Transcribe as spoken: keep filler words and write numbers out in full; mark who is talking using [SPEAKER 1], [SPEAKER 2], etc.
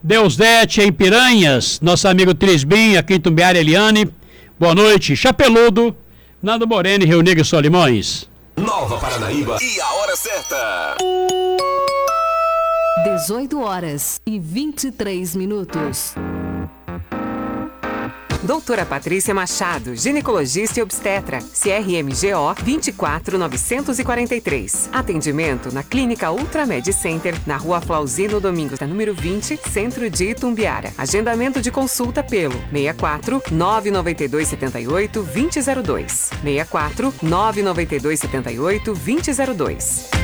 [SPEAKER 1] Deusdete em Piranhas, nosso amigo Trisbim, aqui em Itumbiara, Eliane. Boa noite, Chapeludo, Nando Moreno e Rio Negro e Solimões.
[SPEAKER 2] Nova Paranaíba e a hora certa.
[SPEAKER 3] dezoito horas e vinte e três minutos.
[SPEAKER 4] Doutora Patrícia Machado, ginecologista e obstetra, C R M G O vinte e quatro novecentos e quarenta e três. Atendimento na Clínica Ultramed Center, na Rua Flauzino Domingos, da número vinte, Centro de Itumbiara. Agendamento de consulta pelo seis quatro nove nove dois sete oito dois zero zero dois. seis quatro nove nove dois sete oito dois zero zero dois.